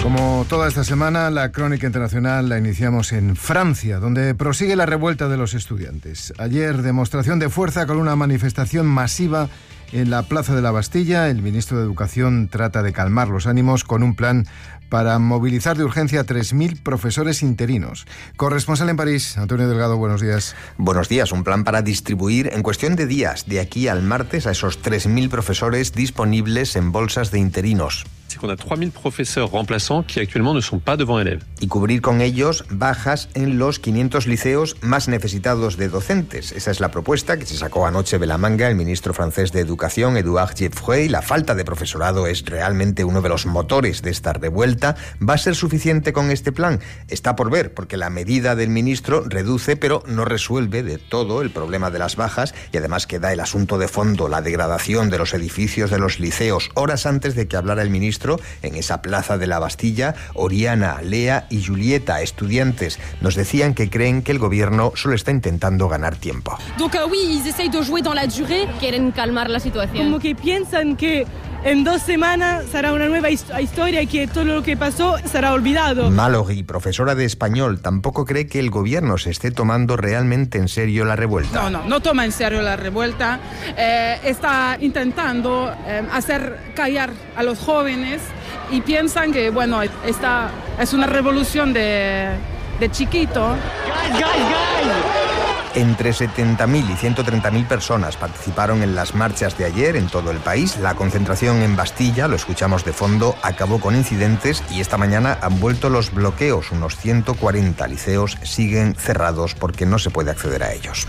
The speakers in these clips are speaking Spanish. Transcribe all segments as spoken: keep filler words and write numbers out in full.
Como toda esta semana, la crónica internacional la iniciamos en Francia, donde prosigue la revuelta de los estudiantes. Ayer, demostración de fuerza con una manifestación masiva en la Plaza de la Bastilla. El ministro de Educación trata de calmar los ánimos con un plan para movilizar de urgencia a tres mil profesores interinos. Corresponsal en París, Antonio Delgado, buenos días. Buenos días. Un plan para distribuir en cuestión de días, de aquí al martes, a esos tres mil profesores disponibles en bolsas de interinos. C'est qu'on a trois mille professeurs remplaçants qui actuellement ne sont pas devant élèves. Y cubrir con ellos bajas en los quinientos liceos más necesitados de docentes. Esa es la propuesta que se sacó anoche de la manga el ministro francés de Educación, Édouard Geoffroy. La falta de profesorado es realmente uno de los motores de esta revuelta. ¿Va a ser suficiente con este plan? Está por ver, porque la medida del ministro reduce, pero no resuelve de todo el problema de las bajas, y además queda el asunto de fondo, la degradación de los edificios de los liceos. Horas antes de que hablara el ministro, en esa Plaza de la Bastilla, Oriana, Lea y Julieta, estudiantes, nos decían que creen que el gobierno solo está intentando ganar tiempo. Donc, uh, oui, ils essayent de jouer dans la durée. Quieren calmar la situación. Como que piensan que en dos semanas será una nueva historia y que todo lo que pasó será olvidado. Mallory, profesora de español, tampoco cree que el gobierno se esté tomando realmente en serio la revuelta. No, no, no toma en serio la revuelta. Eh, está intentando eh, hacer callar a los jóvenes y piensan que, bueno, esta es una revolución de, de chiquito. Guys, guys, guys. Entre setenta mil y ciento treinta mil personas participaron en las marchas de ayer en todo el país. La concentración en Bastilla, lo escuchamos de fondo, acabó con incidentes y esta mañana han vuelto los bloqueos. Unos ciento cuarenta liceos siguen cerrados porque no se puede acceder a ellos.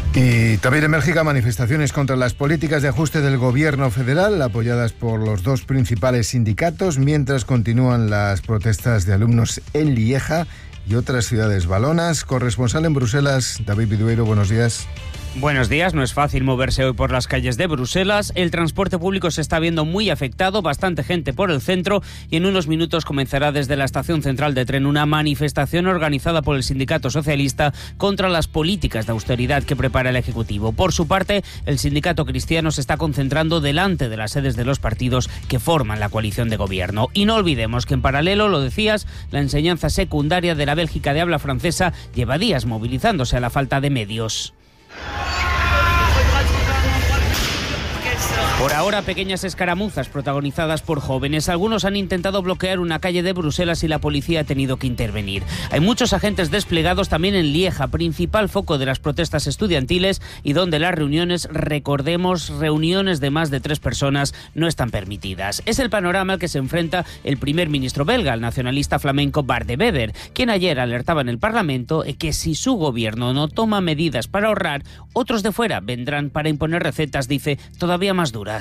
Y también en Bélgica, manifestaciones contra las políticas de ajuste del gobierno federal, apoyadas por los dos principales sindicatos, mientras continúan las protestas de alumnos en Lieja y otras ciudades valonas. Corresponsal en Bruselas, David Vidueiro, buenos días. Buenos días. No es fácil moverse hoy por las calles de Bruselas. El transporte público se está viendo muy afectado, bastante gente por el centro, y en unos minutos comenzará desde la estación central de tren una manifestación organizada por el sindicato socialista contra las políticas de austeridad que prepara el Ejecutivo. Por su parte, el sindicato cristiano se está concentrando delante de las sedes de los partidos que forman la coalición de gobierno. Y no olvidemos que en paralelo, lo decías, la enseñanza secundaria de la Bélgica de habla francesa lleva días movilizándose a la falta de medios. Por ahora, pequeñas escaramuzas protagonizadas por jóvenes. Algunos han intentado bloquear una calle de Bruselas y la policía ha tenido que intervenir. Hay muchos agentes desplegados también en Lieja, principal foco de las protestas estudiantiles y donde las reuniones, recordemos, reuniones de más de tres personas no están permitidas. Es el panorama al que se enfrenta el primer ministro belga, el nacionalista flamenco Bart de Wever, quien ayer alertaba en el Parlamento que si su gobierno no toma medidas para ahorrar, otros de fuera vendrán para imponer recetas, dice, todavía más duras.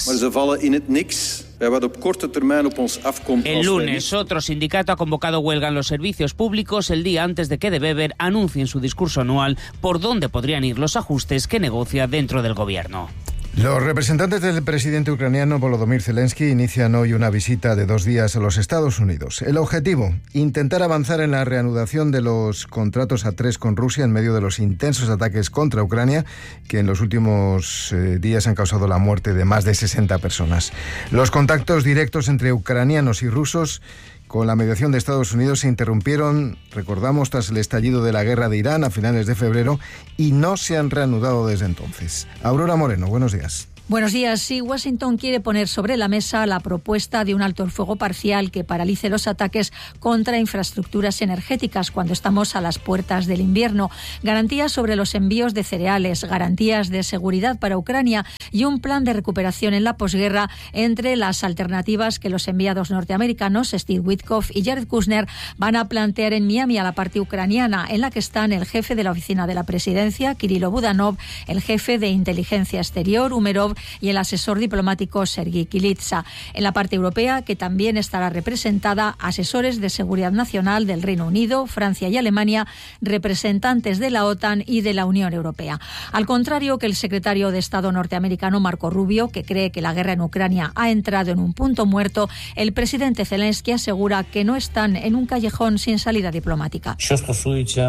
El lunes, otro sindicato ha convocado huelga en los servicios públicos el día antes de que De Wever anuncie en su discurso anual por dónde podrían ir los ajustes que negocia dentro del gobierno. Los representantes del presidente ucraniano Volodymyr Zelensky inician hoy una visita de dos días a los Estados Unidos. El objetivo, intentar avanzar en la reanudación de los contratos a tres con Rusia en medio de los intensos ataques contra Ucrania que en los últimos eh, días han causado la muerte de más de sesenta personas. Los contactos directos entre ucranianos y rusos con la mediación de Estados Unidos se interrumpieron, recordamos, tras el estallido de la guerra de Irán a finales de febrero y no se han reanudado desde entonces. Aurora Moreno, buenos días. Buenos días. Sí, Washington quiere poner sobre la mesa la propuesta de un alto el fuego parcial que paralice los ataques contra infraestructuras energéticas cuando estamos a las puertas del invierno, garantías sobre los envíos de cereales, garantías de seguridad para Ucrania y un plan de recuperación en la posguerra entre las alternativas que los enviados norteamericanos Steve Witkoff y Jared Kushner van a plantear en Miami a la parte ucraniana, en la que están el jefe de la oficina de la presidencia, Kirilo Budanov, el jefe de inteligencia exterior, Umerov, y el asesor diplomático Sergei Kilitsa. En la parte europea, que también estará representada, asesores de seguridad nacional del Reino Unido, Francia y Alemania, representantes de la OTAN y de la Unión Europea. Al contrario que el secretario de Estado norteamericano Marco Rubio, que cree que la guerra en Ucrania ha entrado en un punto muerto, el presidente Zelensky asegura que no están en un callejón sin salida diplomática.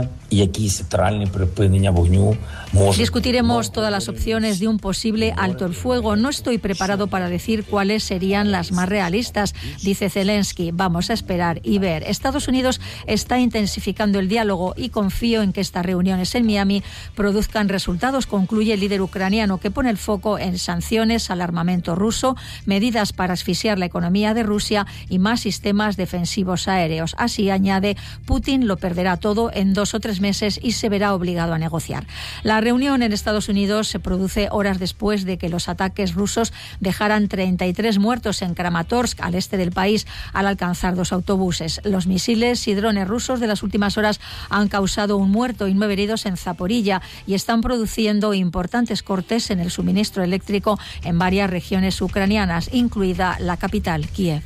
Discutiremos todas las opciones de un posible alto el fuego. No estoy preparado para decir cuáles serían las más realistas, dice Zelensky. Vamos a esperar y ver. Estados Unidos está intensificando el diálogo y confío en que estas reuniones en Miami produzcan resultados, concluye el líder ucraniano, que pone el foco en sanciones al armamento ruso, medidas para asfixiar la economía de Rusia y más sistemas defensivos aéreos. Así, añade, Putin lo perderá todo en dos o tres meses y se verá obligado a negociar. La reunión en Estados Unidos se produce horas después de que los ataques rusos dejaran treinta y tres muertos en Kramatorsk, al este del país, al alcanzar dos autobuses. Los misiles y drones rusos de las últimas horas han causado un muerto y nueve heridos en Zaporilla y están produciendo importantes cortes en el suministro eléctrico en varias regiones ucranianas, incluida la capital, Kiev.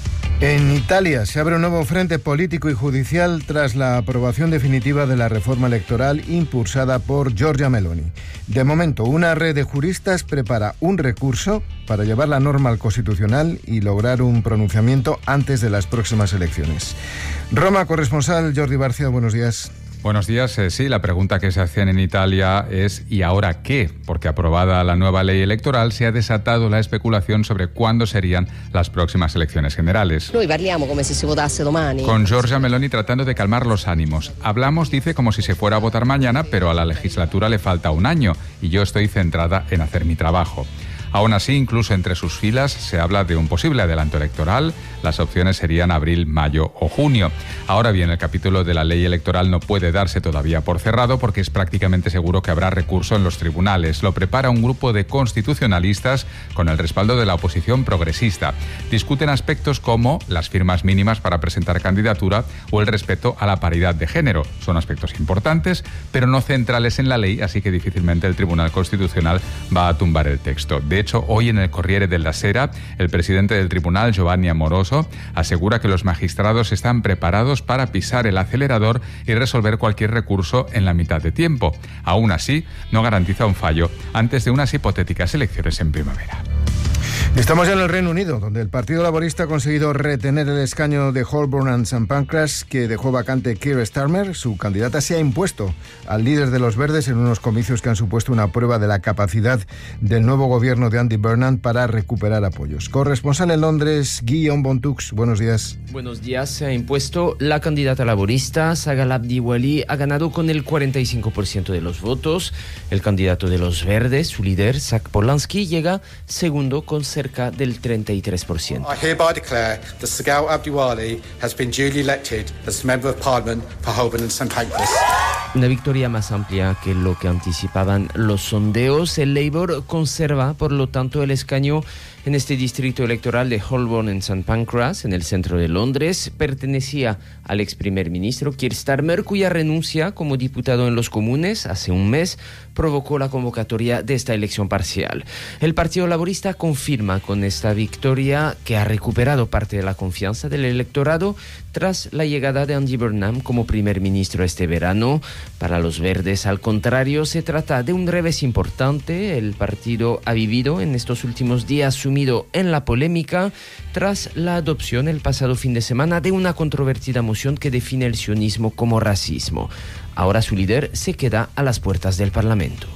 En Italia se abre un nuevo frente político y judicial tras la aprobación definitiva de la reforma electoral impulsada por Giorgia Meloni. De momento, una red de juristas prepara un recurso para llevar la norma al Constitucional y lograr un pronunciamiento antes de las próximas elecciones. Roma, corresponsal Jordi Barcia, buenos días. Buenos días. Eh, sí, la pregunta que se hacían en Italia es ¿y ahora qué? Porque aprobada la nueva ley electoral se ha desatado la especulación sobre cuándo serían las próximas elecciones generales. Noi parliamo come se si votasse domani. Con Giorgia Meloni tratando de calmar los ánimos. Hablamos, dice, como si se fuera a votar mañana, pero a la legislatura le falta un año y yo estoy centrada en hacer mi trabajo. Aún así, incluso entre sus filas se habla de un posible adelanto electoral. Las opciones serían abril, mayo o junio. Ahora bien, el capítulo de la ley electoral no puede darse todavía por cerrado porque es prácticamente seguro que habrá recurso en los tribunales. Lo prepara un grupo de constitucionalistas con el respaldo de la oposición progresista. Discuten aspectos como las firmas mínimas para presentar candidatura o el respeto a la paridad de género. Son aspectos importantes, pero no centrales en la ley, así que difícilmente el Tribunal Constitucional va a tumbar el texto. De hecho, hoy en el Corriere della Sera, el presidente del tribunal, Giovanni Amoroso, asegura que los magistrados están preparados para pisar el acelerador y resolver cualquier recurso en la mitad de tiempo. Aún así, no garantiza un fallo antes de unas hipotéticas elecciones en primavera. Estamos ya en el Reino Unido, donde el Partido Laborista ha conseguido retener el escaño de Holborn and Saint Pancras, que dejó vacante Keir Starmer. Su candidata se ha impuesto al líder de los Verdes en unos comicios que han supuesto una prueba de la capacidad del nuevo gobierno de Andy Burnham para recuperar apoyos. Corresponsal en Londres, Guillaume Bontux, buenos días. Buenos días. Se ha impuesto la candidata laborista, Sagal Abdiwali, ha ganado con el cuarenta y cinco por ciento de los votos. El candidato de los Verdes, su líder, Sack Polanski, llega segundo con cerca del treinta y tres por ciento. I hereby declare that Sagal Abdiwali has been duly elected as Member of Parliament for Holborn and Saint Pancras. Una victoria más amplia que lo que anticipaban los sondeos. El Labour conserva, por lo tanto, el escaño en este distrito electoral de Holborn and Saint Pancras, en el centro de Londres. Pertenecía al ex primer ministro Keir Starmer, cuya renuncia como diputado en los Comunes hace un mes provocó la convocatoria de esta elección parcial. El Partido Laborista confirma con esta victoria que ha recuperado parte de la confianza del electorado tras la llegada de Andy Burnham como primer ministro este verano. Para los Verdes, al contrario, se trata de un revés importante. El partido ha vivido en estos últimos días sumido en la polémica tras la adopción el pasado fin de semana de una controvertida moción que define el sionismo como racismo. Ahora su líder se queda a las puertas del Parlamento.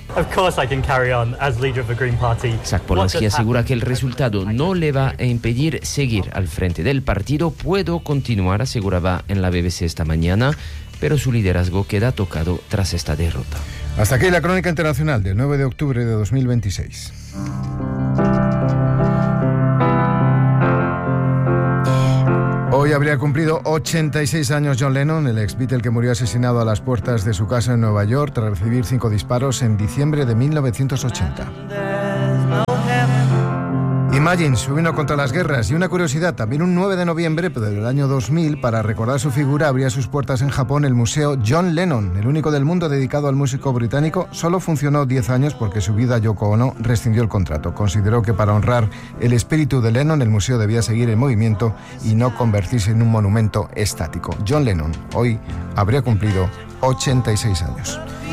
Sack Polanski asegura que el resultado no le va a impedir seguir al frente del partido. Puedo continuar, aseguraba en la B B C esta mañana, pero su liderazgo queda tocado tras esta derrota. Hasta aquí la crónica internacional del nueve de octubre de dos mil veintiséis. Hoy habría cumplido ochenta y seis años John Lennon, el ex Beatle que murió asesinado a las puertas de su casa en Nueva York tras recibir cinco disparos en diciembre de mil novecientos ochenta. Imagine, su himno contra las guerras. Y una curiosidad, también un nueve de noviembre del año dos mil, para recordar su figura, abría sus puertas en Japón el Museo John Lennon, el único del mundo dedicado al músico británico. Solo funcionó diez años porque su viuda Yoko Ono rescindió el contrato. Consideró que para honrar el espíritu de Lennon, el museo debía seguir en movimiento y no convertirse en un monumento estático. John Lennon hoy habría cumplido ochenta y seis años.